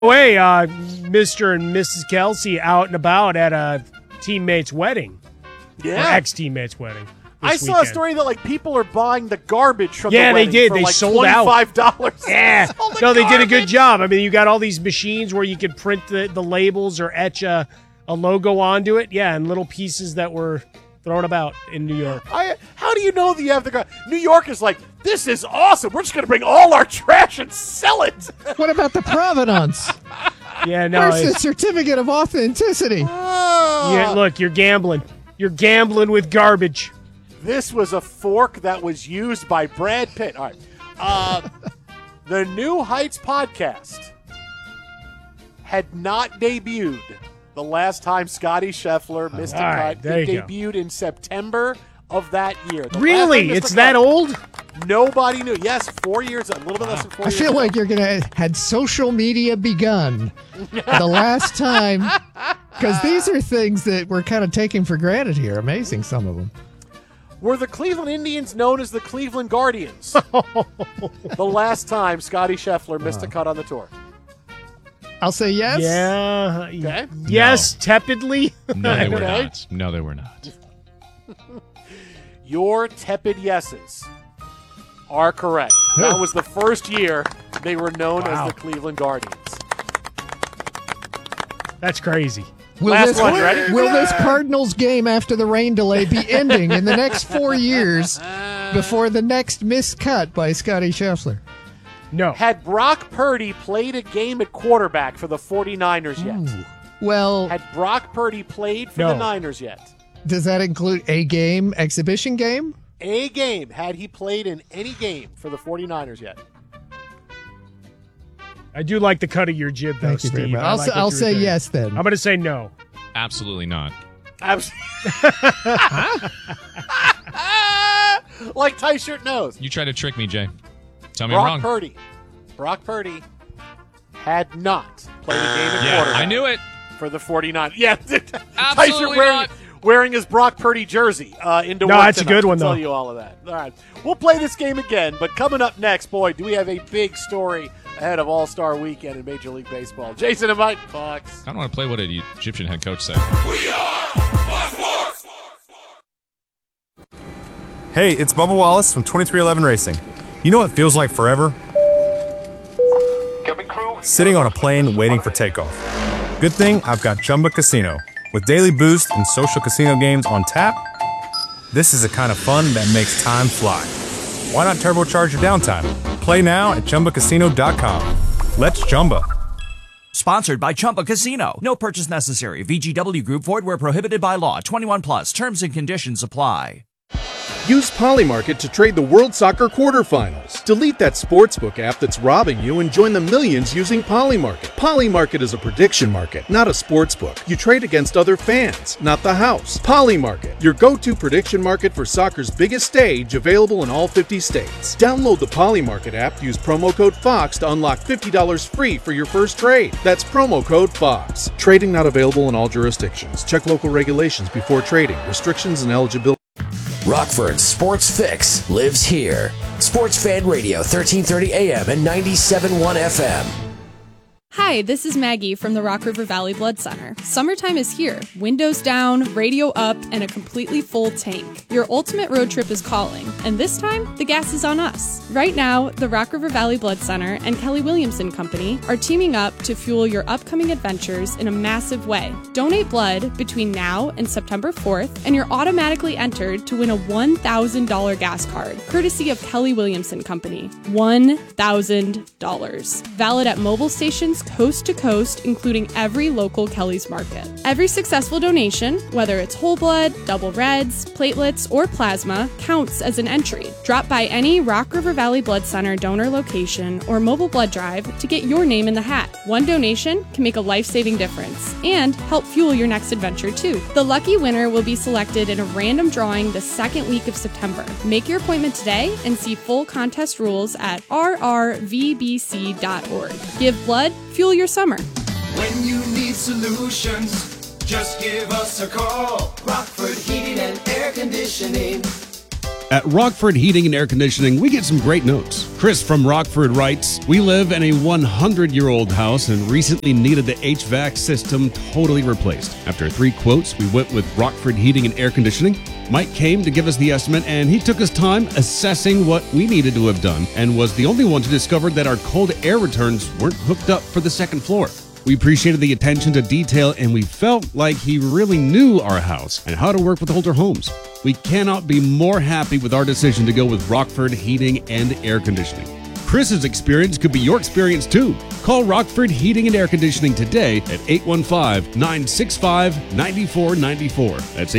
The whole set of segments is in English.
Way, Mr. and Mrs. Kelsey out and about at a teammate's wedding. Yeah. Or ex-teammate's wedding. I saw a story that people are buying the garbage from the they wedding did. for They like sold out. $25. Yeah. No, they did a good job. I mean, you got all these machines where you could print the labels or etch a logo onto it. Yeah, and little pieces that were thrown about in New York. How do you know that you have the garbage? New York is like, this is awesome. We're just going to bring all our trash and sell it. What about the provenance? Yeah, no. Where's the certificate of authenticity? Yeah, look, you're gambling. You're gambling with garbage. This was a fork that was used by Brad Pitt. All right. The New Heights podcast had not debuted the last time Scotty Scheffler missed a cut. It debuted in September of that year. Really? It's that old? Nobody knew. Yes, 4 years, a little bit less than 4 years. I feel like you're going to had social media begun the last time, because these are things that we're kind of taking for granted here. Amazing, some of them. Were the Cleveland Indians known as the Cleveland Guardians the last time Scotty Scheffler missed a cut on the tour? I'll say yes. Yeah. Okay. Yes, tepidly. No, they were not. No, they were not. Your tepid yeses are correct. That was the first year they were known as the Cleveland Guardians. That's crazy. Will ready? Will this Cardinals game after the rain delay be ending in the next 4 years before the next missed cut by Scotty Scheffler? No. Had Brock Purdy played a game at quarterback for the 49ers yet? Ooh. Well, had Brock Purdy played for the Niners yet? Does that include a game, exhibition game? A game. Had he played in any game for the 49ers yet? I do like the cut of your jib, though, Thank you very Steve. much. I'll say yes, then. I'm going to say no. Absolutely not. Like tie shirt knows. You try to trick me, Jay. Tell me I'm wrong. Brock Purdy had not played a game at quarterback. I knew it. For the 49ers. Yeah. Absolutely not. Wearing his Brock Purdy jersey into work that's a tonight. good one, I'll though. tell you all of that. All right. We'll play this game again, but coming up next, boy, do we have a big story ahead of All-Star Weekend in Major League Baseball. Jason and Mike Fox. I don't want to play what an Egyptian head coach said. We are Fox. Hey, it's Bubba Wallace from 2311 Racing. You know what feels like forever? Sitting on a plane waiting for takeoff. Good thing I've got Chumba Casino. With daily boost and social casino games on tap, this is the kind of fun that makes time fly. Why not turbocharge your downtime? Play now at ChumbaCasino.com. Let's Chumba. Sponsored by Chumba Casino. No purchase necessary. VGW Group. Void where prohibited by law. 21 plus. Terms and conditions apply. Use Polymarket to trade the World Soccer quarterfinals. Delete that sportsbook app that's robbing you and join the millions using Polymarket. Polymarket is a prediction market, not a sportsbook. You trade against other fans, not the house. Polymarket, your go-to prediction market for soccer's biggest stage, available in all 50 states. Download the Polymarket app, use promo code FOX to unlock $50 free for your first trade. That's promo code FOX. Trading not available in all jurisdictions. Check local regulations before trading. Restrictions and eligibility. Rockford's Sports Fix lives here. Sports Fan Radio, 1330 AM and 97.1 FM. Hi, this is Maggie from the Rock River Valley Blood Center. Summertime is here. Windows down, radio up, and a completely full tank. Your ultimate road trip is calling, and this time, the gas is on us. Right now, the Rock River Valley Blood Center and Kelly Williamson Company are teaming up to fuel your upcoming adventures in a massive way. Donate blood between now and September 4th, and you're automatically entered to win a $1,000 gas card, courtesy of Kelly Williamson Company. $1,000. Valid at mobile stations coast to coast, including every local Kelly's Market. Every successful donation, whether it's whole blood, double reds, platelets, or plasma, counts as an entry. Drop by any Rock River Valley Blood Center donor location or mobile blood drive to get your name in the hat. One donation can make a life-saving difference and help fuel your next adventure too. The lucky winner will be selected in a random drawing the second week of September. Make your appointment today and see full contest rules at rrvbc.org. Give blood, fuel your summer. When you need solutions, just give us a call. Rockford Heating and Air Conditioning. At Rockford Heating and Air Conditioning, we get some great notes. Chris from Rockford writes, "We live in a 100-year-old house and recently needed the HVAC system totally replaced. After 3 quotes, we went with Rockford Heating and Air Conditioning. Mike came to give us the estimate, and he took his time assessing what we needed to have done and was the only one to discover that our cold air returns weren't hooked up for the second floor. We appreciated the attention to detail, and we felt like he really knew our house and how to work with older homes. We cannot be more happy with our decision to go with Rockford Heating and Air Conditioning. Chris's experience could be your experience too. Call Rockford Heating and Air Conditioning today at 815-965-9494. That's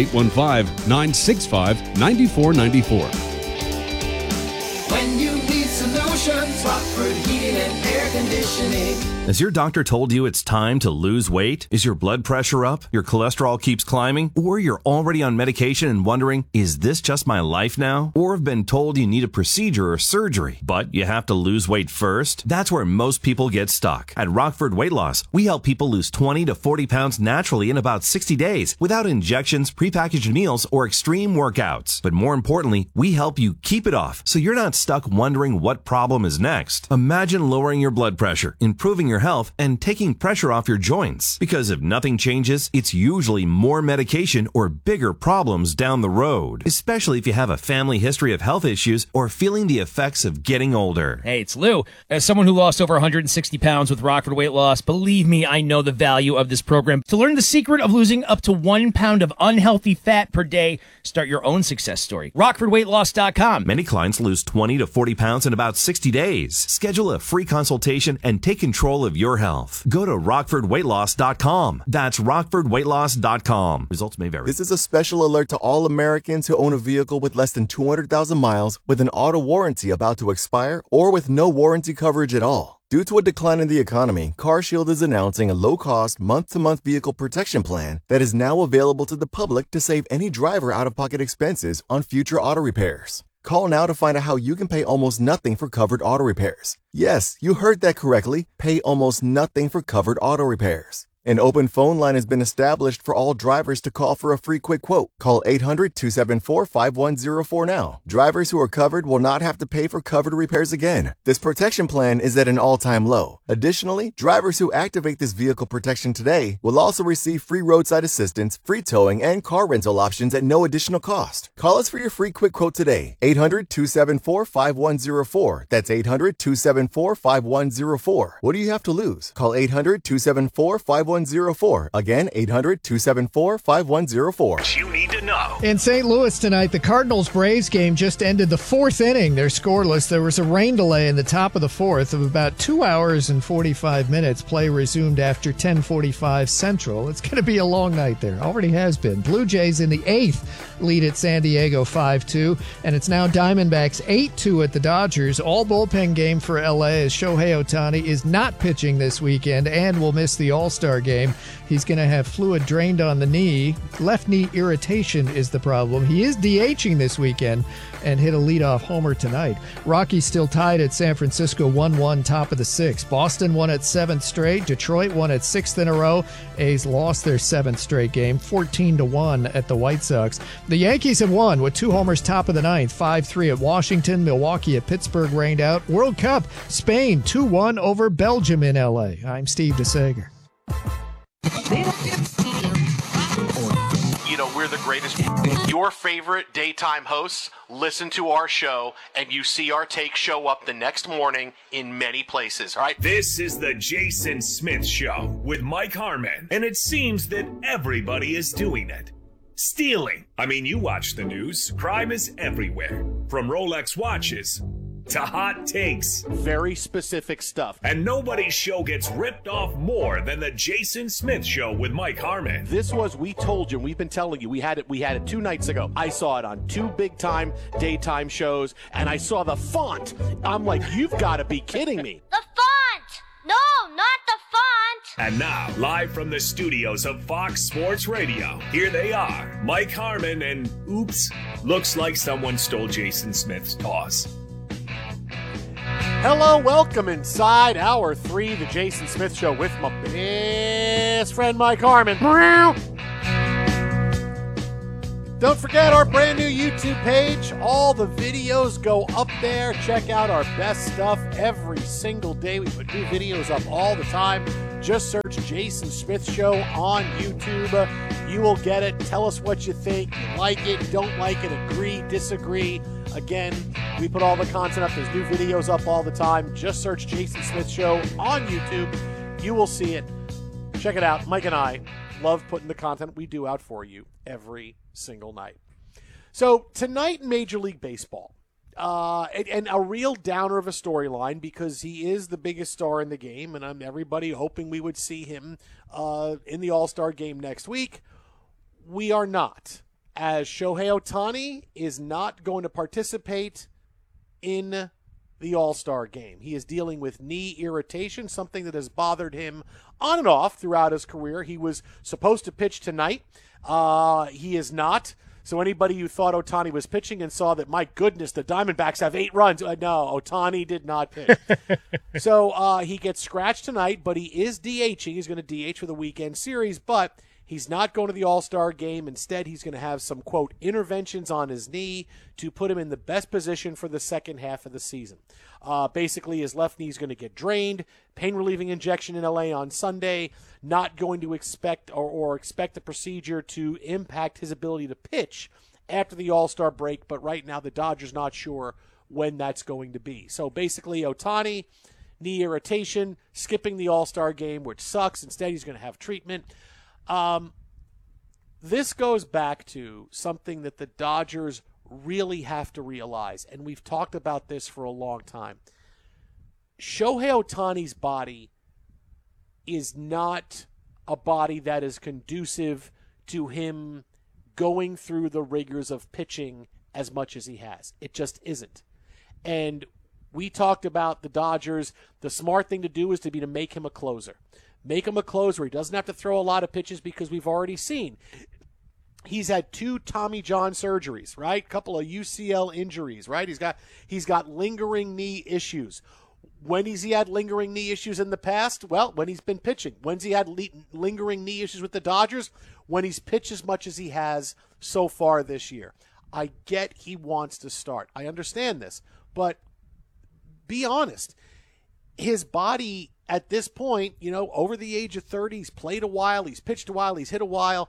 815-965-9494. When you need solutions, Rockford Heating and Air Conditioning. Has your doctor told you it's time to lose weight? Is your blood pressure up? Your cholesterol keeps climbing? Or you're already on medication and wondering, is this just my life now? Or have been told you need a procedure or surgery, but you have to lose weight first? That's where most people get stuck. At Rockford Weight Loss, we help people lose 20 to 40 pounds naturally in about 60 days without injections, prepackaged meals, or extreme workouts. But more importantly, we help you keep it off so you're not stuck wondering what problem is next. Imagine lowering your blood pressure, improving your health, and taking pressure off your joints. Because if nothing changes, it's usually more medication or bigger problems down the road, especially if you have a family history of health issues or feeling the effects of getting older. Hey, it's Lou. As someone who lost over 160 pounds with Rockford Weight Loss, believe me, I know the value of this program. To learn the secret of losing up to 1 pound of unhealthy fat per day, start your own success story. RockfordWeightLoss.com. Many clients lose 20 to 40 pounds in about 60 days. Schedule a free consultation and take control of your health. Go to RockfordWeightLoss.com. That's RockfordWeightLoss.com. Results may vary. This is a special alert to all Americans who own a vehicle with less than 200,000 miles, with an auto warranty about to expire, or with no warranty coverage at all. Due to a decline in the economy, CarShield is announcing a low-cost, month-to-month vehicle protection plan that is now available to the public to save any driver out-of-pocket expenses on future auto repairs. Call now to find out how you can pay almost nothing for covered auto repairs. Yes, you heard that correctly. Pay almost nothing for covered auto repairs. An open phone line has been established for all drivers to call for a free quick quote. Call 800-274-5104 now. Drivers who are covered will not have to pay for covered repairs again. This protection plan is at an all-time low. Additionally, drivers who activate this vehicle protection today will also receive free roadside assistance, free towing, and car rental options at no additional cost. Call us for your free quick quote today. 800-274-5104. That's 800-274-5104. What do you have to lose? Call 800-274-5104. Again, 800-274-5104. You need to know. In St. Louis tonight, the Cardinals-Braves game just ended the 4th inning. They're scoreless. There was a rain delay in the top of the 4th of about 2 hours and 45 minutes. Play resumed after 10:45 Central. It's going to be a long night there. Already has been. Blue Jays in the 8th lead at San Diego 5-2, and it's now Diamondbacks 8-2 at the Dodgers. All bullpen game for L.A. as Shohei Ohtani is not pitching this weekend and will miss the All-Star game. He's going to have fluid drained on the knee. Left knee irritation is the problem. He is DHing this weekend and hit a leadoff homer tonight. Rockies still tied at San Francisco 1-1, top of the 6th. Boston won its 7th straight. Detroit won its 6th in a row. A's lost their 7th straight game, 14-1 at the White Sox. The Yankees have won with 2 homers top of the 9th, 5-3 at Washington. Milwaukee at Pittsburgh rained out. World Cup, Spain 2-1 over Belgium in L.A. I'm Steve DeSager. You know, we're the greatest. Your favorite daytime hosts listen to our show, and you see our take show up the next morning in many places, all right? This is the Jason Smith Show with Mike Harmon, and it seems that everybody is doing it. Stealing. I mean, you watch the news. Crime is everywhere. From Rolex watches to hot takes. Very specific stuff. And nobody's show gets ripped off more than the Jason Smith Show with Mike Harmon. This was, we told you, we've been telling you, we had it 2 nights ago. I saw it on 2 big-time daytime shows, and I saw the font. I'm like, you've got to be kidding me. The font! No, not the font! And now, live from the studios of Fox Sports Radio, here they are, Mike Harmon and, oops, looks like someone stole Jason Smith's toss. Hello, welcome inside Hour 3, the Jason Smith Show with my best friend Mike Harmon. Don't forget our brand new YouTube page. All the videos go up there. Check out our best stuff every single day. We put new videos up all the time. Just search Jason Smith Show on YouTube. You will get it. Tell us what you think. You like it, don't like it, agree, disagree. Again, we put all the content up. There's new videos up all the time. Just search Jason Smith Show on YouTube. You will see it. Check it out. Mike and I love putting the content we do out for you every single night. So tonight in Major League Baseball, and a real downer of a storyline because he is the biggest star in the game, and I'm everybody hoping we would see him in the All-Star game next week. We are not, as Shohei Ohtani is not going to participate in the All-Star game. He is dealing with knee irritation, something that has bothered him on and off throughout his career. He was supposed to pitch tonight. He is not. So anybody who thought Ohtani was pitching and saw that, my goodness, the Diamondbacks have 8 runs. No, Ohtani did not pitch. So he gets scratched tonight, but he is DHing. He's going to DH for the weekend series, but he's not going to the All-Star game. Instead, he's going to have some, quote, interventions on his knee to put him in the best position for the second half of the season. Basically, his left knee is going to get drained, pain-relieving injection in LA on Sunday, not going to expect or expect the procedure to impact his ability to pitch after the All-Star break, but right now the Dodgers not sure when that's going to be. So basically, Ohtani, knee irritation, skipping the All-Star game, which sucks. Instead, he's going to have treatment. This goes back to something that the Dodgers really have to realize, and we've talked about this for a long time. Shohei Ohtani's body is not a body that is conducive to him going through the rigors of pitching as much as he has. It just isn't. And we talked about the Dodgers. The smart thing to do is to make him a closer. Make him a closer. He doesn't have to throw a lot of pitches because we've already seen he's had 2 Tommy John surgeries, right? A couple of UCL injuries, right? He's got lingering knee issues. When has he had lingering knee issues in the past? Well, when he's been pitching. When's he had lingering knee issues with the Dodgers? When he's pitched as much as he has so far this year. I get he wants to start. I understand this. But be honest. His body at this point, over the age of 30, he's played a while, he's pitched a while, he's hit a while.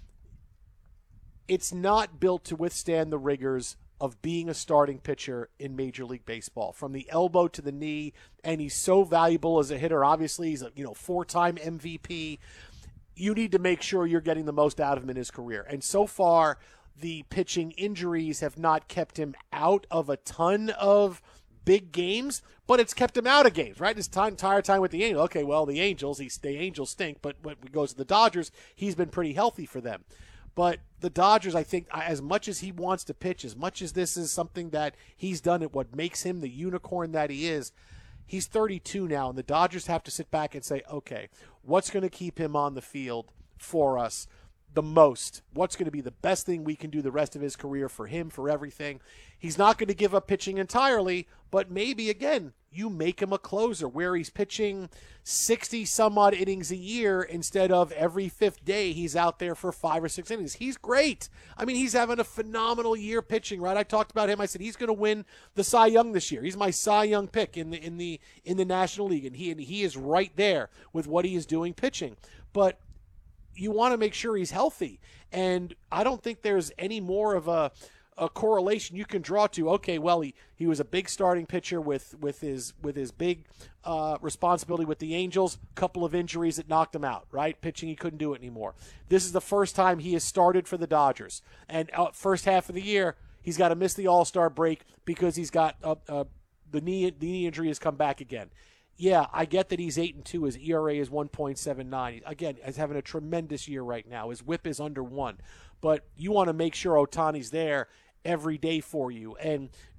It's not built to withstand the rigors of being a starting pitcher in Major League Baseball, from the elbow to the knee, and he's so valuable as a hitter. Obviously, he's a 4-time MVP. You need to make sure you're getting the most out of him in his career. And so far, the pitching injuries have not kept him out of a ton of big games, but it's kept him out of games, right? His entire time with the Angels. Okay, well, the Angels stink, but when he goes to the Dodgers, he's been pretty healthy for them. But the Dodgers, I think, as much as he wants to pitch, as much as this is something that he's done at what makes him the unicorn that he is, he's 32 now, and the Dodgers have to sit back and say, okay, what's going to keep him on the field for us the most? What's going to be the best thing we can do the rest of his career for him, for everything? He's not going to give up pitching entirely, but maybe, again, you make him a closer where he's pitching 60-some-odd innings a year instead of every 5th day he's out there for 5 or 6 innings. He's great. I mean, he's having a phenomenal year pitching, right? I talked about him. I said he's going to win the Cy Young this year. He's my Cy Young pick in the National League, and he is right there with what he is doing pitching. But you want to make sure he's healthy, and I don't think there's any more of a correlation you can draw to. Okay, well, he was a big starting pitcher with his big responsibility with the Angels. Couple of injuries that knocked him out, right? Pitching, he couldn't do it anymore. This is the first time he has started for the Dodgers, and first half of the year he's got to miss the All-Star break because he's got the knee injury has come back again. Yeah, I get that he's 8-2. His ERA is 1.79. Again, he's having a tremendous year right now. His WHIP is under 1. But you want to make sure Ohtani's there every day for you. And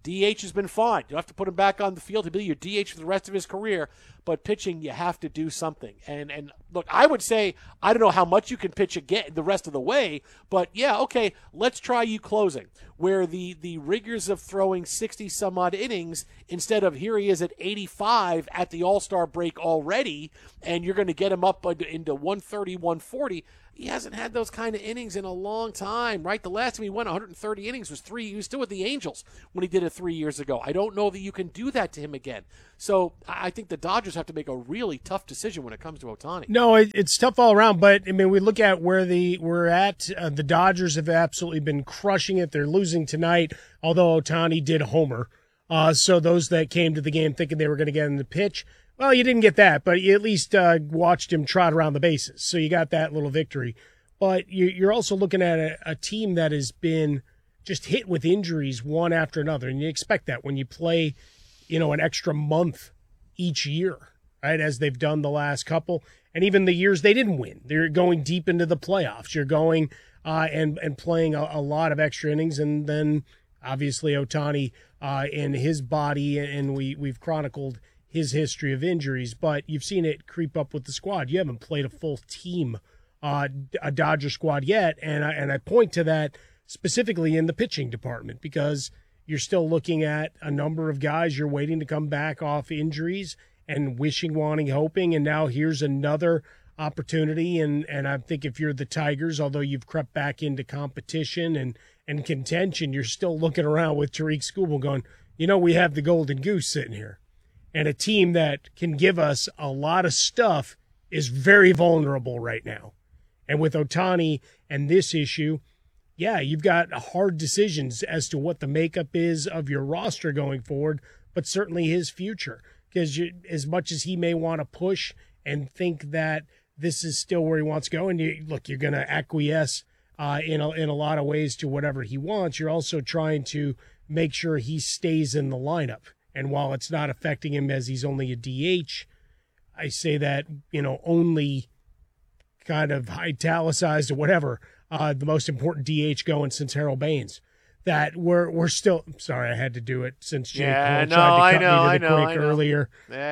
DH has been fine. You don't have to put him back on the field. He'll be your DH for the rest of his career. But pitching, you have to do something. And look, I would say, I don't know how much you can pitch again the rest of the way, but yeah, okay, let's try you closing, where the rigors of throwing 60-some-odd innings, instead of here he is at 85 at the All-Star break already, and you're going to get him up into 130, 140, he hasn't had those kind of innings in a long time, right? The last time he went 130 innings was he was still with the Angels when he did it 3 years ago. I don't know that you can do that to him again. So I think the Dodgers have to make a really tough decision when it comes to Ohtani. No, it's tough all around, but I mean, we look at where we're at. The Dodgers have absolutely been crushing it. They're losing tonight, although Ohtani did homer. So those that came to the game thinking they were going to get in the pitch, well, you didn't get that, but you at least watched him trot around the bases. So you got that little victory. But you're also looking at a team that has been just hit with injuries one after another. And you expect that when you play, an extra month each year, right, as they've done the last couple. And even the years they didn't win. They're going deep into the playoffs. You're going and playing a lot of extra innings. And then, obviously, Ohtani in his body, and we've chronicled his history of injuries, but you've seen it creep up with the squad. You haven't played a full team, a Dodger squad yet, and I point to that specifically in the pitching department because you're still looking at a number of guys you're waiting to come back off injuries and wishing, wanting, hoping, and now here's another opportunity, and I think if you're the Tigers, although you've crept back into competition and contention, you're still looking around with Tariq Skubal going, we have the golden goose sitting here. And a team that can give us a lot of stuff is very vulnerable right now. And with Ohtani and this issue, yeah, you've got hard decisions as to what the makeup is of your roster going forward, but certainly his future. Because as much as he may want to push and think that this is still where he wants to go, and you're going to acquiesce in a lot of ways to whatever he wants, you're also trying to make sure he stays in the lineup. And while it's not affecting him as he's only a DH, I say that, only kind of italicized or whatever, the most important DH going since Harold Baines. That we're still, sorry, I had to do it since Jay Cole tried to cut me to the quick earlier.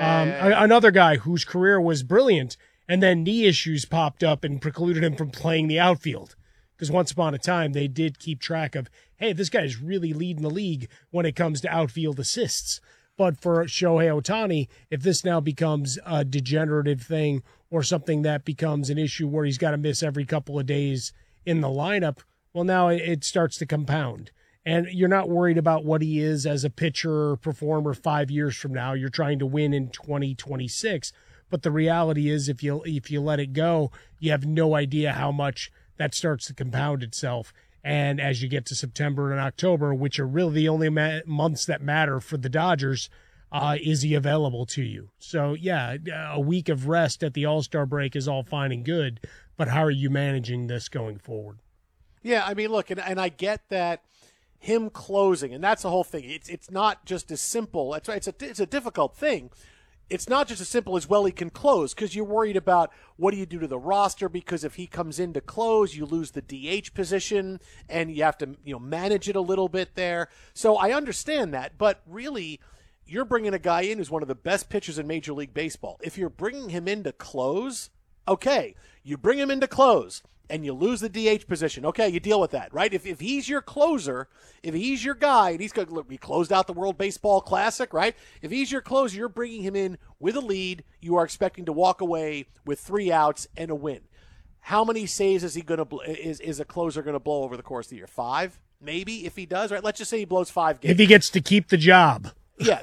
Another guy whose career was brilliant, and then knee issues popped up and precluded him from playing the outfield. Because once upon a time, they did keep track of, hey, this guy's really leading the league when it comes to outfield assists. But for Shohei Ohtani, if this now becomes a degenerative thing or something that becomes an issue where he's got to miss every couple of days in the lineup, well, now it starts to compound. And you're not worried about what he is as a pitcher or performer 5 years from now. You're trying to win in 2026. But the reality is if you let it go, you have no idea how much that starts to compound itself. And as you get to September and October, which are really the only months that matter for the Dodgers, is he available to you? So, yeah, a week of rest at the All-Star break is all fine and good, but how are you managing this going forward? Yeah, I mean, look, and I get that him closing, and that's the whole thing. It's not just as simple. That's right. It's a difficult thing. It's not just as simple as, well, he can close, because you're worried about what do you do to the roster, because if he comes in to close, you lose the DH position, and you have to manage it a little bit there. So I understand that, but really, you're bringing a guy in who's one of the best pitchers in Major League Baseball. If you're bringing him in to close, okay, you bring him in to close, and you lose the DH position. Okay, you deal with that, right? If he's your closer, if he's your guy, and he closed out the World Baseball Classic, right? If he's your closer, you're bringing him in with a lead. You are expecting to walk away with 3 outs and a win. How many saves is he going to is a closer going to blow over the course of the year? 5, maybe, if he does, right? Let's just say he blows 5 games. If he gets to keep the job. Yeah,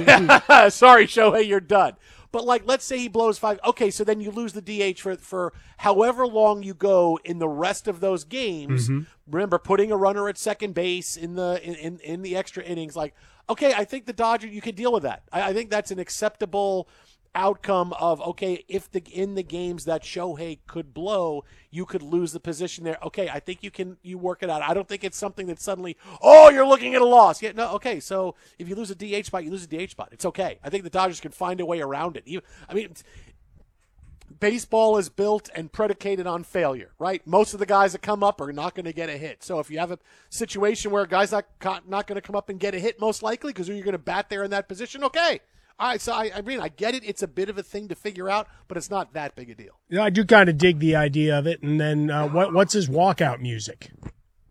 sorry, Shohei, you're done. But, let's say he blows 5. Okay, so then you lose the DH for however long you go in the rest of those games. Mm-hmm. Remember, putting a runner at second base in the extra innings. Okay, I think the Dodgers, you can deal with that. I think that's an acceptable outcome of, okay, if in the games that Shohei could blow, you could lose the position there. Okay, I think you work it out. I don't think it's something that suddenly, you're looking at a loss. Yeah, no, okay, so if you lose a DH spot, you lose a DH spot. It's okay. I think the Dodgers can find a way around it. baseball is built and predicated on failure, right? Most of the guys that come up are not going to get a hit. So if you have a situation where a guy's not going to come up and get a hit, most likely, because you're going to bat there in that position, okay. All right, so I mean, I get it. It's a bit of a thing to figure out, but it's not that big a deal. Yeah, I do kind of dig the idea of it. And then what's his walkout music? I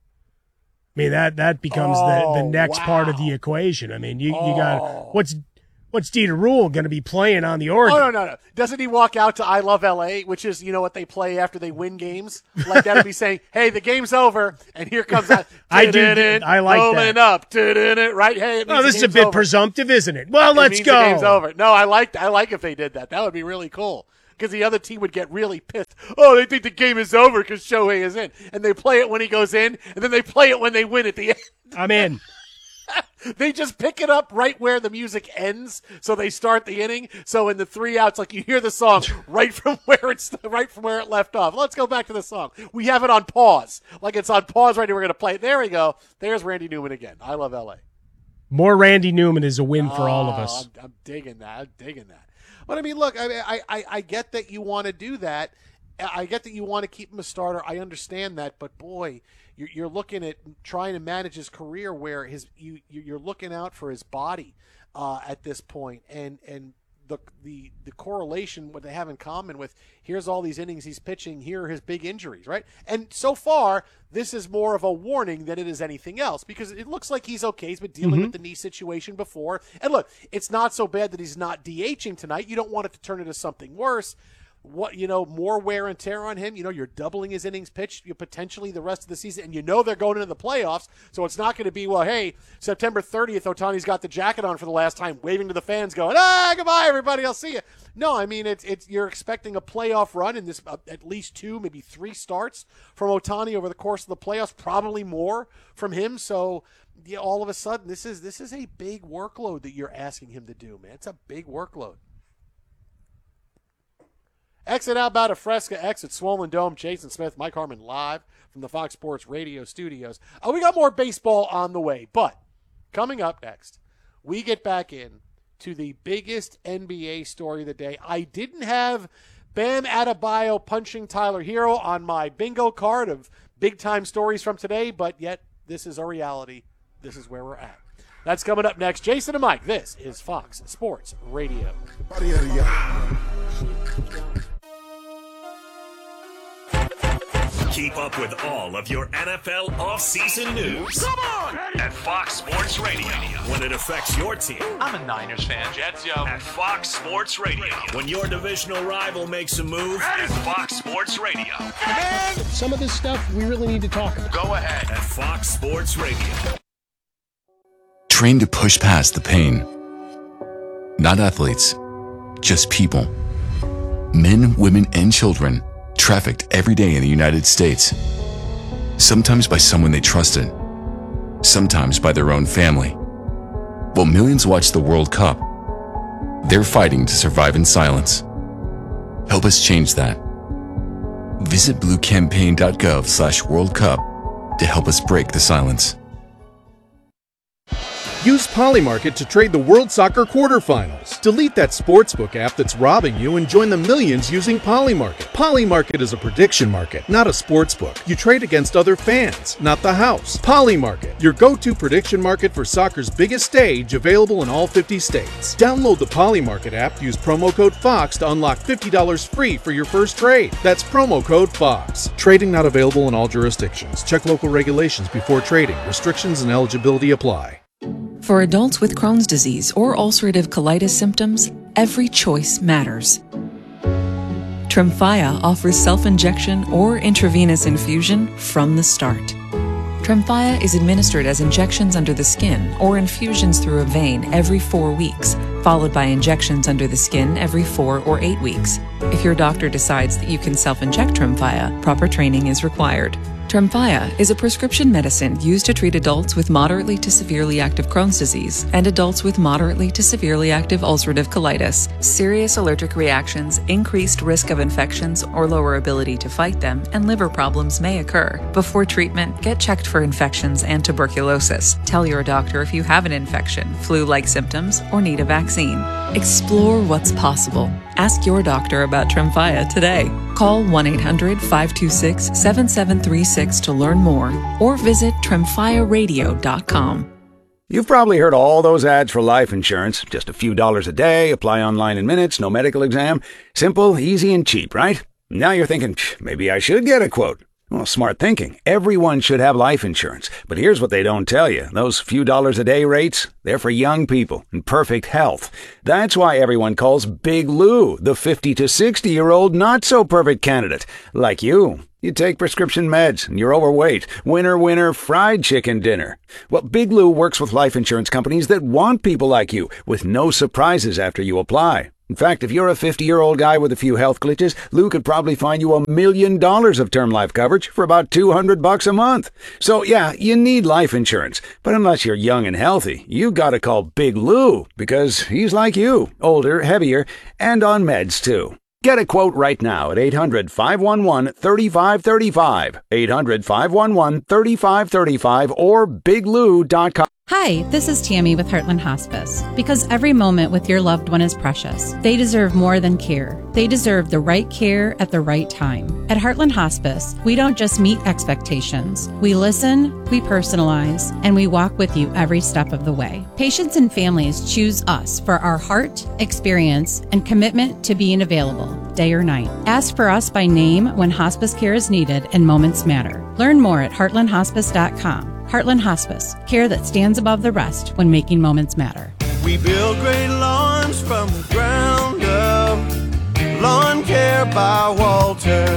mean, that becomes the next part of the equation. I mean, you got what's Dieter Rule going to be playing on the organ? Oh, no. Doesn't he walk out to I Love L.A., which is, what they play after they win games? Like that would be saying, hey, the game's over, and here comes that. I like rolling that. Up, right? Hey, it means this is a bit over. Presumptive, isn't it? Well, let's go. The game's over. No, I like if they did that. That would be really cool. Because the other team would get really pissed. Oh, they think the game is over because Shohei is in. And they play it when he goes in, and then they play it when they win at the end. I'm in. They just pick it up right where the music ends, so they start the inning. So in the 3 outs, like you hear the song right from where it left off. Let's go back to the song. We have it on pause, like it's on pause right now. We're going to play it. There we go. There's Randy Newman again. I Love L.A. More Randy Newman is a win for all of us. I'm digging that. But I mean, look, I get that you want to do that. I get that you want to keep him a starter. I understand that, but boy, you're looking at trying to manage his career where you're looking out for his body at this point, and the correlation what they have in common with here's all these innings he's pitching, here are his big injuries, right? And so far, this is more of a warning than it is anything else because it looks like he's okay. He's been dealing with the knee situation before, and look, it's not so bad that he's not DHing tonight. You don't want it to turn into something worse. More wear and tear on him. You're doubling his innings pitched potentially the rest of the season, and they're going into the playoffs, so it's not going to be, well, hey, September 30th, Ohtani's got the jacket on for the last time, waving to the fans, going, goodbye, everybody, I'll see you. No, I mean, it's you're expecting a playoff run in this at least 2, maybe 3 starts from Ohtani over the course of the playoffs, probably more from him, so all of a sudden, this is a big workload that you're asking him to do, man. It's a big workload. Exit outbound of Fresca, exit Swollen Dome, Jason Smith, Mike Harmon live from the Fox Sports Radio studios. We got more baseball on the way, but coming up next, we get back in to the biggest NBA story of the day. I didn't have Bam Adebayo punching Tyler Hero on my bingo card of big-time stories from today, but yet this is a reality. This is where we're at. That's coming up next. Jason and Mike, this is Fox Sports Radio. Keep up with all of your NFL offseason news. Come on! At Fox Sports Radio. When it affects your team. I'm a Niners fan. Jets, yo. At Fox Sports Radio. When your divisional rival makes a move. At Fox Sports Radio. Man, some of this stuff we really need to talk about. Go ahead. At Fox Sports Radio. Train to push past the pain. Not athletes, just people. Men, women, and children trafficked every day in the United States. Sometimes by someone they trusted, sometimes by their own family. While millions watch the World Cup, they're fighting to survive in silence. Help us change that. Visit bluecampaign.gov/World Cup to help us break the silence. Use Polymarket to trade the World Soccer quarterfinals. Delete that sportsbook app that's robbing you and join the millions using Polymarket. Polymarket is a prediction market, not a sportsbook. You trade against other fans, not the house. Polymarket, your go-to prediction market for soccer's biggest stage, available in all 50 states. Download the Polymarket app, use promo code FOX to unlock $50 free for your first trade. That's promo code FOX. Trading not available in all jurisdictions. Check local regulations before trading. Restrictions and eligibility apply. For adults with Crohn's disease or ulcerative colitis symptoms, every choice matters. Tremfya offers self-injection or intravenous infusion from the start. Tremfya is administered as injections under the skin or infusions through a vein every 4 weeks, followed by injections under the skin every 4 or 8 weeks. If your doctor decides that you can self-inject Tremfya, proper training is required. Tremfya is a prescription medicine used to treat adults with moderately to severely active Crohn's disease and adults with moderately to severely active ulcerative colitis. Serious allergic reactions, increased risk of infections or lower ability to fight them, and liver problems may occur. Before treatment, get checked for infections and tuberculosis. Tell your doctor if you have an infection, flu-like symptoms, or need a vaccine. Explore what's possible. Ask your doctor about Tremfya today. Call 1-800-526-7736 to learn more or visit TremfyaRadio.com. You've probably heard all those ads for life insurance. Just a few dollars a day, apply online in minutes, no medical exam. Simple, easy, and cheap, right? Now you're thinking, maybe I should get a quote. Well, smart thinking. Everyone should have life insurance. But here's what they don't tell you. Those few dollars a day rates, they're for young people in perfect health. That's why everyone calls Big Lou the 50 to 60-year-old not-so-perfect candidate. Like you. You take prescription meds and you're overweight. Winner, winner, fried chicken dinner. Well, Big Lou works with life insurance companies that want people like you with no surprises after you apply. In fact, if you're a 50-year-old guy with a few health glitches, Lou could probably find you $1 million of term life coverage for about $200 a month. So yeah, you need life insurance. But unless you're young and healthy, you gotta call Big Lou because he's like you, older, heavier, and on meds too. Get a quote right now at 800-511-3535, 800-511-3535, or biglou.com. Hi, this is Tammy with Heartland Hospice. Because every moment with your loved one is precious, they deserve more than care. They deserve the right care at the right time. At Heartland Hospice, we don't just meet expectations. We listen, we personalize, and we walk with you every step of the way. Patients and families choose us for our heart, experience, and commitment to being available, day or night. Ask for us by name when hospice care is needed and moments matter. Learn more at heartlandhospice.com. Heartland Hospice, care that stands above the rest when making moments matter. We build great lawns from the ground up. Lawn Care by Walter.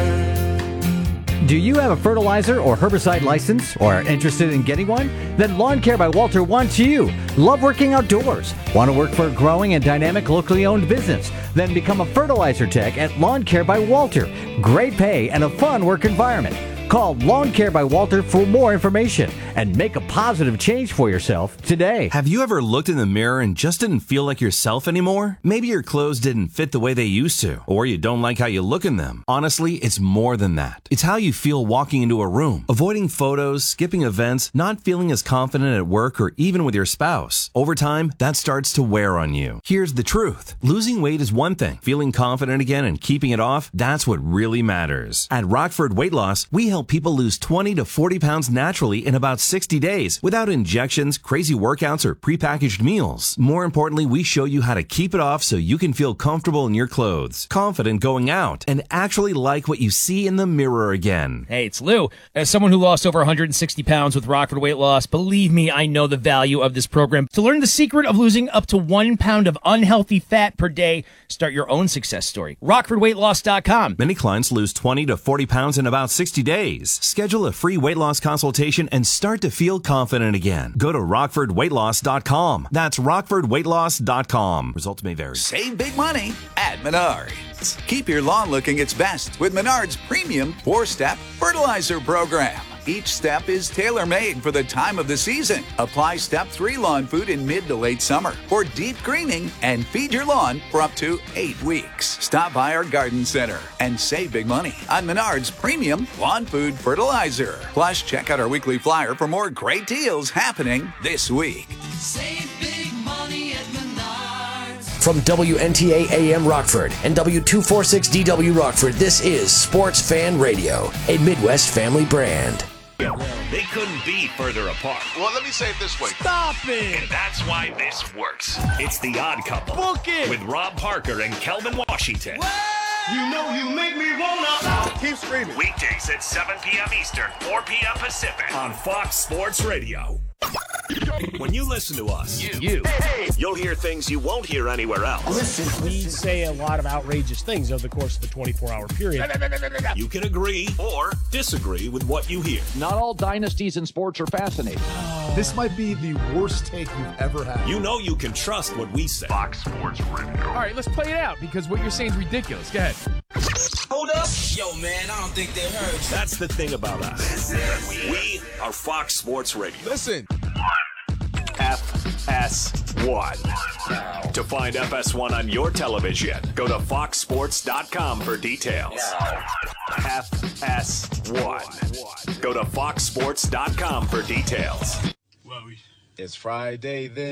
Do you have a fertilizer or herbicide license or are interested in getting one? Then Lawn Care by Walter wants you. Love working outdoors? Want to work for a growing and dynamic locally owned business? Then become a fertilizer tech at Lawn Care by Walter. Great pay and a fun work environment. Call Lawn Care by Walter for more information and make a positive change for yourself today. Have you ever looked in the mirror and just didn't feel like yourself anymore? Maybe your clothes didn't fit the way they used to, or you don't like how you look in them. Honestly, it's more than that. It's how you feel walking into a room, avoiding photos, skipping events, not feeling as confident at work or even with your spouse. Over time, that starts to wear on you. Here's the truth. Losing weight is one thing. Feeling confident again and keeping it off, that's what really matters. At Rockford Weight Loss, we help people lose 20 to 40 pounds naturally in about 60 days without injections, crazy workouts, or prepackaged meals. More importantly, we show you how to keep it off so you can feel comfortable in your clothes, confident going out, and actually like what you see in the mirror again. Hey, it's Lou. As someone who lost over 160 pounds with Rockford Weight Loss, believe me, I know the value of this program. To learn the secret of losing up to 1 pound of unhealthy fat per day, start your own success story. RockfordWeightLoss.com. Many clients lose 20 to 40 pounds in about 60 days. Schedule a free weight loss consultation and start to feel confident again. Go to RockfordWeightLoss.com. That's RockfordWeightLoss.com. Results may vary. Save big money at Menards. Keep your lawn looking its best with Menards' premium 4-step fertilizer program. Each step is tailor-made for the time of the season. Apply Step 3 lawn food in mid to late summer for deep greening and feed your lawn for up to 8 weeks. Stop by our garden center and save big money on Menards Premium Lawn Food Fertilizer. Plus, check out our weekly flyer for more great deals happening this week. Save big money at Menards. From WNTA AM Rockford and W246DW Rockford, this is Sports Fan Radio, a Midwest family brand. They couldn't be further apart. Well, let me say it this way. Stop it! And that's why this works. It's The Odd Couple. Book it! With Rob Parker and Kelvin Washington. You know you make me wanna. Keep screaming. Weekdays at 7 p.m. Eastern, 4 p.m. Pacific on Fox Sports Radio. When you listen to us, you'll hear things you won't hear anywhere else. Listen, we say a lot of outrageous things over the course of a 24-hour period. You can agree or disagree with what you hear. Not all dynasties in sports are fascinating. This might be the worst take you've ever had. You know you can trust what we say. Fox Sports Radio. All right, let's play it out because what you're saying is ridiculous. Go ahead. Hold up. Yo, man, I don't think they heard you. That's the thing about us. We are Fox Sports Radio. Listen. FS1. To find FS1 on your television, go to foxsports.com for details. FS1. Go to foxsports.com for details. It's Friday then.